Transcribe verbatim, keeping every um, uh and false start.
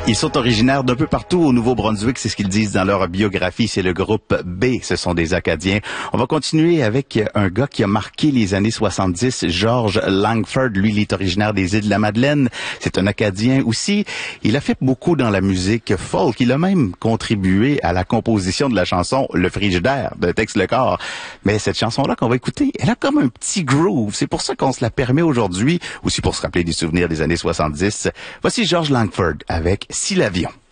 Ils sont originaires d'un peu partout au Nouveau-Brunswick, c'est ce qu'ils disent dans leur biographie. C'est le groupe B, ce sont des Acadiens. On va continuer avec un gars qui a marqué les années soixante-dix, George Langford. Lui, il est originaire des îles de la Madeleine. C'est un Acadien aussi. Il a fait beaucoup dans la musique folk. Il a même contribué à la composition de la chanson Le Frigidaire de Tex Lecor. Mais cette chanson-là qu'on va écouter, elle a comme un petit groove. C'est pour ça qu'on se la permet aujourd'hui, aussi pour se rappeler des souvenirs des années soixante-dix. Voici George Langford avec Si l'avion.